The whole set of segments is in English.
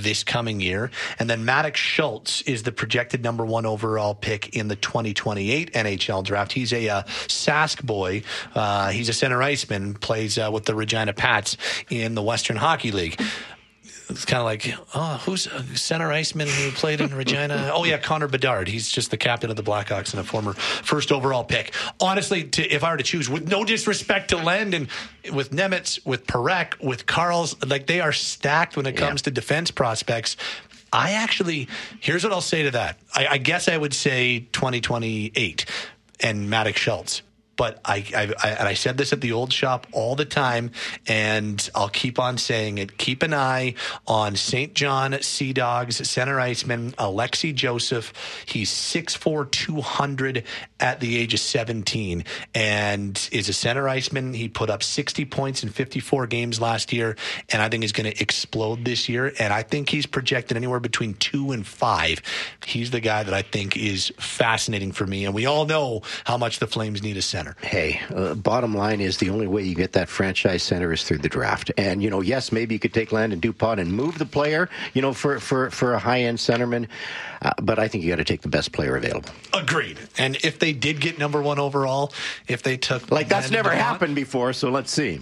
this coming year. And then Maddox Schultz is the projected number 1 overall pick in the 2028 NHL draft. He's a Sask boy. He's a center iceman, plays with the Regina Pats in the Western Hockey League. It's kind of like, who's a center iceman who played in Regina? Oh, yeah, Connor Bedard. He's just the captain of the Blackhawks and a former first overall pick. Honestly, if I were to choose, with no disrespect to Lend and with Nemitz, with Parekh, with Karls, like they are stacked when it comes to defense prospects. Here's what I'll say to that. I guess I would say 2028 and Maddox Schultz. But I said this at the old shop all the time, and I'll keep on saying it. Keep an eye on St. John Sea Dogs center iceman Alexei Joseph. He's 6'4", 200 at the age of 17, and is a center iceman. He put up 60 points in 54 games last year, and I think he's going to explode this year. And I think he's projected anywhere between 2 and 5. He's the guy that I think is fascinating for me, and we all know how much the Flames need a center. Hey, bottom line is the only way you get that franchise center is through the draft. And, yes, maybe you could take Landon Dupont and move the player, for a high-end centerman. But I think you got to take the best player available. Agreed. And if they did get number 1 overall, if they took... that's never happened before, so let's see.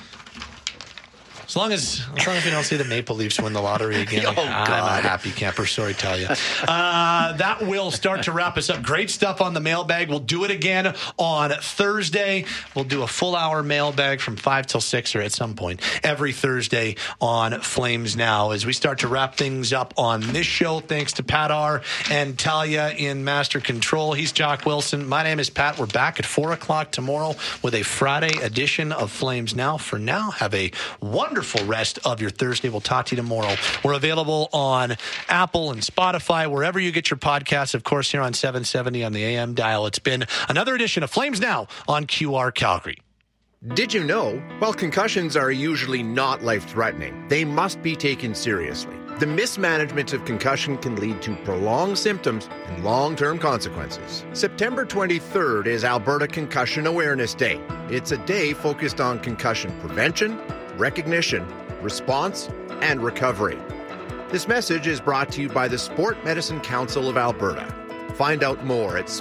As long as we don't see the Maple Leafs win the lottery again, God. I'm a happy camper. Sorry, Talia. That will start to wrap us up. Great stuff on the mailbag. We'll do it again on Thursday. We'll do a full hour mailbag from 5 till 6 or at some point every Thursday on Flames Now. As we start to wrap things up on this show, thanks to Pat R. and Talia in Master Control. He's Jock Wilson. My name is Pat. We're back at 4 o'clock tomorrow with a Friday edition of Flames Now. For now, have a wonderful rest of your Thursday. We'll talk to you tomorrow. We're available on Apple and Spotify, wherever you get your podcasts. Of course, here on 770 on the AM dial. It's been another edition of Flames Now on QR Calgary. Did you know? While concussions are usually not life-threatening, they must be taken seriously. The mismanagement of concussion can lead to prolonged symptoms and long-term consequences. September 23rd is Alberta Concussion Awareness Day. It's a day focused on concussion prevention, recognition, response, and recovery. This message is brought to you by the Sport Medicine Council of Alberta. Find out more at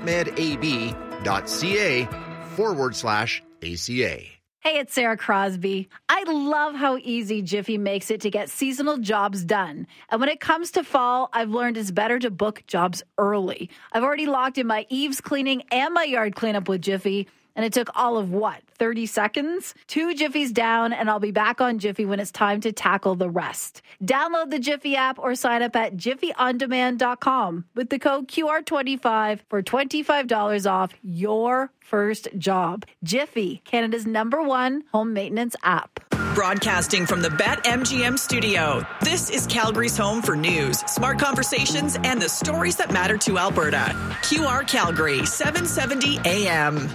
sportmedab.ca/ACA. Hey, it's Sarah Crosby. I love how easy Jiffy makes it to get seasonal jobs done. And when it comes to fall, I've learned it's better to book jobs early. I've already locked in my eaves cleaning and my yard cleanup with Jiffy. And it took all of 30 seconds? 2 Jiffies down, and I'll be back on Jiffy when it's time to tackle the rest. Download the Jiffy app or sign up at jiffyondemand.com with the code QR25 for $25 off your first job. Jiffy, Canada's #1 home maintenance app. Broadcasting from the BetMGM studio, this is Calgary's home for news, smart conversations, and the stories that matter to Alberta. QR Calgary, 770 AM.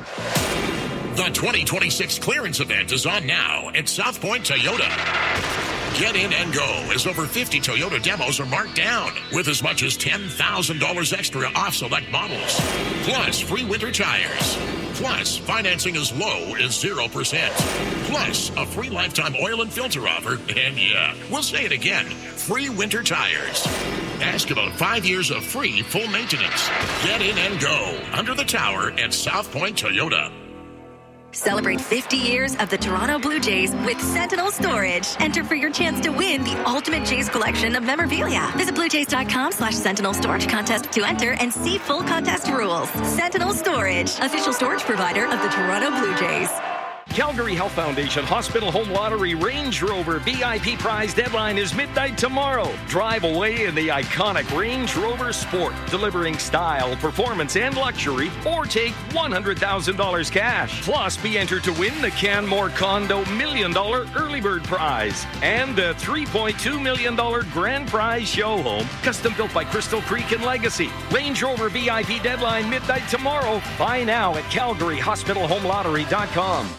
The 2026 clearance event is on now at South Point Toyota. Get in and go as over 50 Toyota demos are marked down with as much as $10,000 extra off select models. Plus free winter tires. Plus financing as low as 0%. Plus a free lifetime oil and filter offer. And yeah, we'll say it again, free winter tires. Ask about 5 years of free full maintenance. Get in and go under the tower at South Point Toyota. Celebrate 50 years of the Toronto Blue Jays with Sentinel Storage. Enter for your chance to win the ultimate Jays collection of memorabilia. Visit bluejays.com/Sentinel Storage Contest to enter and see full contest rules. Sentinel Storage, official storage provider of the Toronto Blue Jays. Calgary Health Foundation Hospital Home Lottery Range Rover VIP prize deadline is midnight tomorrow. Drive away in the iconic Range Rover Sport, delivering style, performance, and luxury, or take $100,000 cash. Plus, be entered to win the Canmore Condo $1 million early bird prize and the $3.2 million grand prize show home, custom built by Crystal Creek and Legacy. Range Rover VIP deadline midnight tomorrow. Buy now at CalgaryHospitalHomeLottery.com.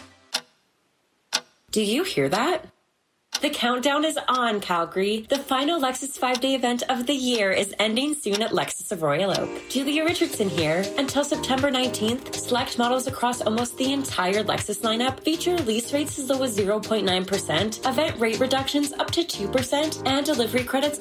Do you hear that? The countdown is on, Calgary. The final Lexus 5-day event of the year is ending soon at Lexus of Royal Oak. Julia Richardson here. Until September 19th, select models across almost the entire Lexus lineup feature lease rates as low as 0.9%, event rate reductions up to 2%, and delivery credits